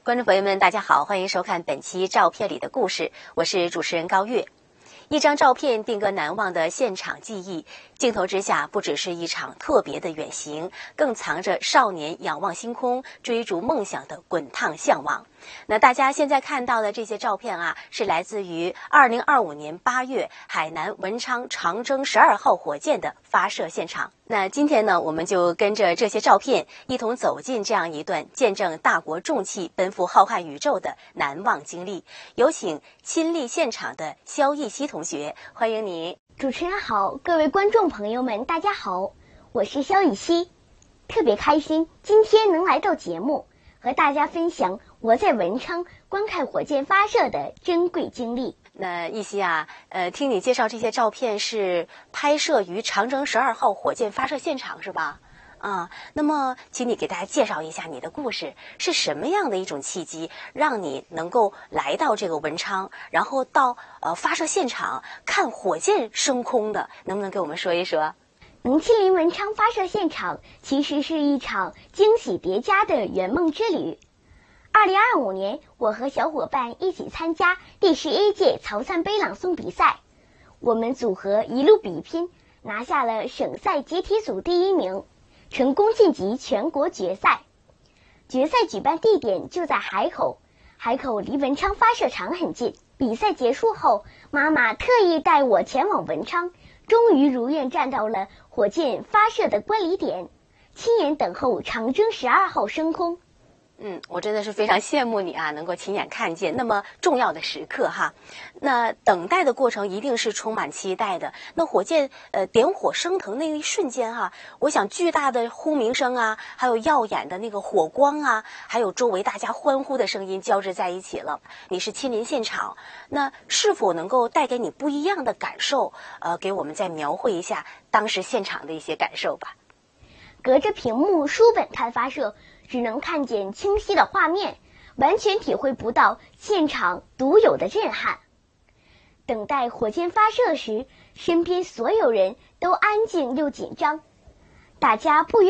观众朋友们，大家好，欢迎收看本期照片里的故事，我是主持人高月。一张照片定格难忘的现场记忆，镜头之下不只是一场特别的远行，更藏着少年仰望星空、追逐梦想的滚烫向往。那大家现在看到的这些照片啊，是来自于2025年8月海南文昌长征12号火箭的发射现场。那今天呢，我们就跟着这些照片一同走进这样一段见证大国重器奔赴浩瀚宇宙的难忘经历。有请亲历现场的肖艺希同学，欢迎你。 主持人好，各位观众朋友们，大家好，我是肖艺希，特别开心今天能来到节目，和大家分享我在文昌观看火箭发射的珍贵经历。 那艺希啊，听你介绍这些照片是拍摄于长征12号火箭发射现场是吧？那么请你给大家介绍一下你的故事，是什么样的一种契机让你能够来到这个文昌，然后到发射现场看火箭升空的，能不能给我们说一说？ 能亲临文昌发射现场，其实是一场惊喜叠加的圆梦之旅。2025年，我和小伙伴一起参加第11届曹灿杯朗诵比赛，我们组合一路比拼，拿下了省赛结体组第1名，成功晋级全国决赛。决赛举办地点就在海口，海口离文昌发射场很近。比赛结束后，妈妈特意带我前往文昌，终于如愿站到了火箭发射的观礼点，亲眼等候长征12号升空。 我真的是非常羡慕你啊，能够亲眼看见那么重要的时刻哈。那等待的过程一定是充满期待的。那火箭点火升腾那一瞬间哈，我想巨大的轰鸣声啊，还有耀眼的那个火光啊，还有周围大家欢呼的声音交织在一起了。你是亲临现场，那是否能够带给你不一样的感受？给我们再描绘一下当时现场的一些感受吧。 隔着屏幕书本看发射，只能看见清晰的画面，完全体会不到现场独有的震撼。等待火箭发射时，身边所有人都安静又紧张，大家不约